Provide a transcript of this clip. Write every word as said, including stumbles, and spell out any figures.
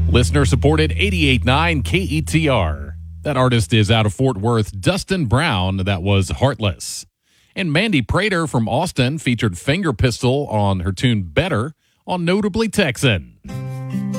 Listener supported eighty-eight point nine K E T R. That artist is out of Fort Worth, Dustin Brown. That was Heartless. And Mandy Prater from Austin featured Finger Pistol on her tune Better on Notably Texan.